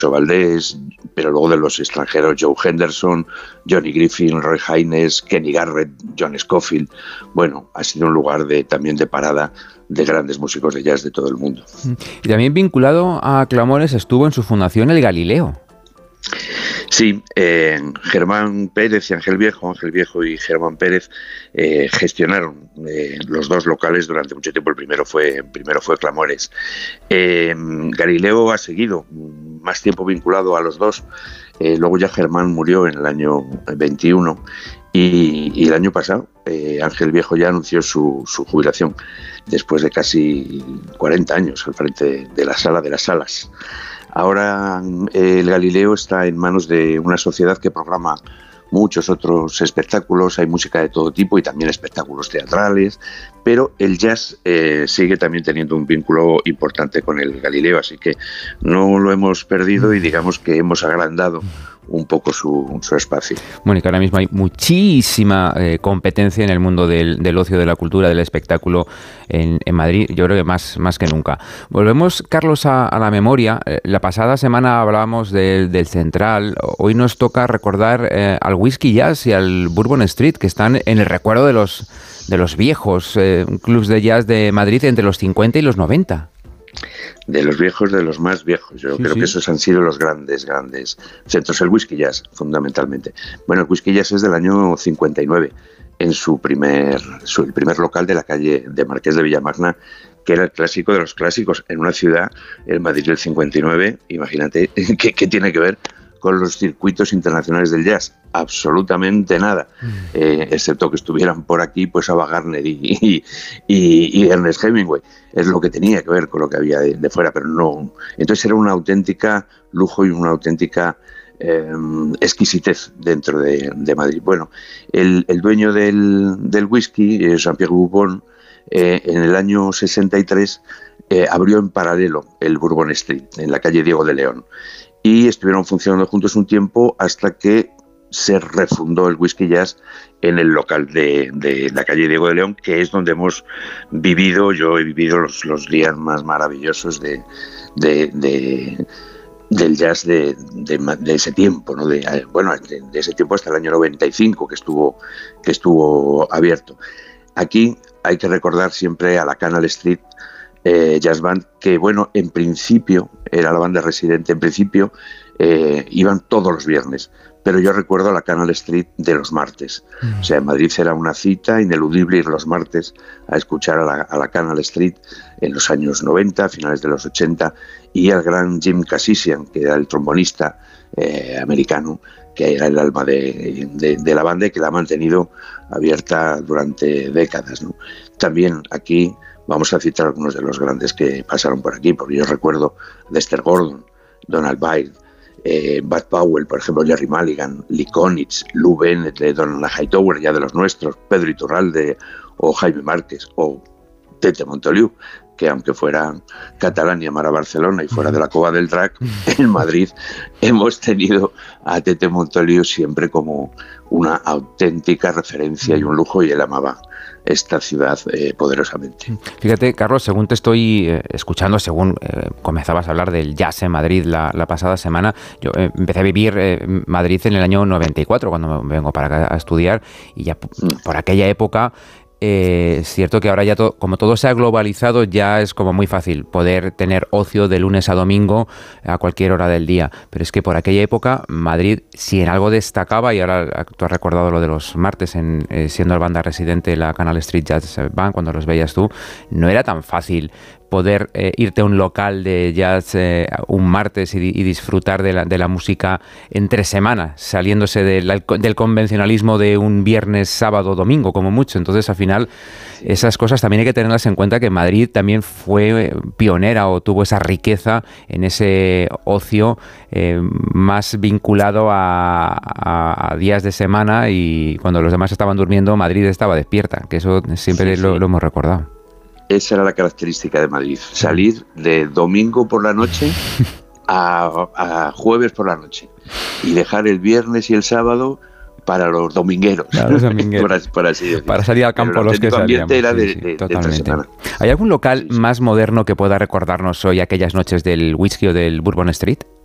Valdés, pero luego de los extranjeros, Joe Henderson, Johnny Griffin, Roy Haynes, Kenny Garrett, John Scofield. Bueno, ha sido un lugar también de parada de grandes músicos de jazz de todo el mundo. Y también vinculado a Clamores estuvo en su fundación el Galileo. Sí, Germán Pérez y Ángel Viejo y Germán Pérez gestionaron los dos locales durante mucho tiempo. El primero fue Clamores. Galileo ha seguido más tiempo vinculado a los dos. Luego ya Germán murió en el año 21 y el año pasado Ángel Viejo ya anunció su jubilación después de casi 40 años al frente de la Sala de las Salas. Ahora el Galileo está en manos de una sociedad que programa muchos otros espectáculos, hay música de todo tipo y también espectáculos teatrales, pero el jazz sigue también teniendo un vínculo importante con el Galileo, así que no lo hemos perdido y digamos que hemos agrandado un poco su espacio. Bueno, y que ahora mismo hay muchísima competencia en el mundo del ocio, de la cultura, del espectáculo en Madrid, yo creo que más que nunca. Volvemos, Carlos, a la memoria. La pasada semana hablábamos del Central. Hoy nos toca recordar al Whisky Jazz y al Bourbon Street, que están en el recuerdo de los viejos clubs de jazz de Madrid entre los 50 y los 90. De los viejos, de los más viejos. Yo creo que esos han sido los grandes centros. El Whisky Jazz, fundamentalmente. Bueno, el Whisky Jazz es del año 59, en el primer local de la calle de Marqués de Villamagna, que era el clásico de los clásicos, en una ciudad, el Madrid del 59, imagínate, ¿qué tiene que ver con los circuitos internacionales del jazz? Absolutamente nada, excepto que estuvieran por aquí pues Ava Gardner y Ernest Hemingway. Es lo que tenía que ver con lo que había de fuera, pero no. Entonces era una auténtica lujo y una auténtica exquisitez dentro de Madrid. Bueno, el dueño del whisky, Jean-Pierre Bourbon, en el año 63 abrió en paralelo el Bourbon Street, en la calle Diego de León, y estuvieron funcionando juntos un tiempo hasta que se refundó el Whisky Jazz en el local de la calle Diego de León, que es donde hemos vivido, yo he vivido los días más maravillosos del jazz de ese tiempo, ¿no? De ese tiempo hasta el año 95 que estuvo abierto. Aquí hay que recordar siempre a la Canal Street Jazz Band, que bueno, en principio era la banda residente, en principio iban todos los viernes, pero yo recuerdo la Canal Street de los martes. O sea, en Madrid era una cita ineludible ir los martes a escuchar a la Canal Street en los años 90, finales de los 80, y al gran Jim Cassisian, que era el trombonista americano, que era el alma de la banda y que la ha mantenido abierta durante décadas, ¿no? También aquí vamos a citar algunos de los grandes que pasaron por aquí, porque yo recuerdo Lester Gordon, Donald Byrd, Bud Powell, por ejemplo, Jerry Mulligan, Lee Konitz, Lou Bennett, Donald Hightower, ya de los nuestros, Pedro Iturralde, o Jaime Márquez, o Tete Montoliu, que aunque fuera catalán y amara Barcelona y fuera de la cova del Drac, en Madrid hemos tenido a Tete Montoliu siempre como una auténtica referencia y un lujo, y él amaba esta ciudad poderosamente. Fíjate, Carlos, según te estoy escuchando, según comenzabas a hablar del jazz en Madrid la pasada semana, yo empecé a vivir Madrid en el año 94, cuando me vengo para acá a estudiar, y ya por aquella época es cierto que ahora ya como todo se ha globalizado, ya es como muy fácil poder tener ocio de lunes a domingo a cualquier hora del día, pero es que por aquella época Madrid, si en algo destacaba, y ahora tú has recordado lo de los martes siendo la banda residente la Canal Street Jazz Band, cuando los veías tú, no era tan fácil poder irte a un local de jazz un martes y disfrutar de la música entre semanas, saliéndose del convencionalismo de un viernes, sábado, domingo, como mucho. Entonces, al final, esas cosas también hay que tenerlas en cuenta, que Madrid también fue pionera o tuvo esa riqueza en ese ocio más vinculado a días de semana, y cuando los demás estaban durmiendo, Madrid estaba despierta, que eso siempre lo hemos recordado. Esa era la característica de Madrid, salir de domingo por la noche a jueves por la noche y dejar el viernes y el sábado para los domingueros, claro, los domingueros. por así decirlo. Para salir al campo los que salíamos. Era totalmente. ¿Hay algún local más moderno que pueda recordarnos hoy aquellas noches del Whisky o del Bourbon Street?